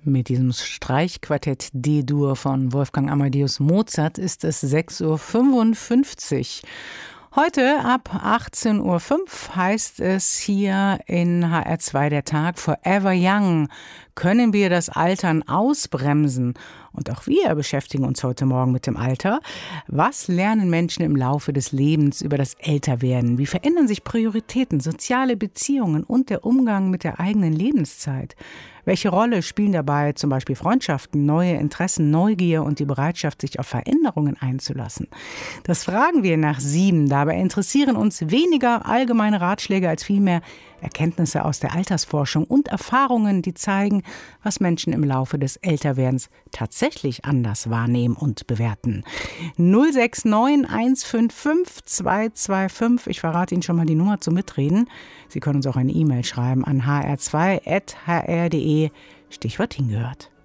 Mit diesem Streichquartett D-Dur von Wolfgang Amadeus Mozart ist es 6:55 Uhr. Heute ab 18:05 Uhr heißt es hier in HR2 der Tag Forever Young. Können wir das Altern ausbremsen? Und auch wir beschäftigen uns heute Morgen mit dem Alter. Was lernen Menschen im Laufe des Lebens über das Älterwerden? Wie verändern sich Prioritäten, soziale Beziehungen und der Umgang mit der eigenen Lebenszeit? Welche Rolle spielen dabei zum Beispiel Freundschaften, neue Interessen, Neugier und die Bereitschaft, sich auf Veränderungen einzulassen? Das fragen wir nach 7. Dabei interessieren uns weniger allgemeine Ratschläge als vielmehr Erkenntnisse aus der Altersforschung und Erfahrungen, die zeigen, was Menschen im Laufe des Älterwerdens tatsächlich anders wahrnehmen und bewerten. 069 155 225. Ich verrate Ihnen schon mal die Nummer zum Mitreden. Sie können uns auch eine E-Mail schreiben an hr2@hr.de. Stichwort hingehört.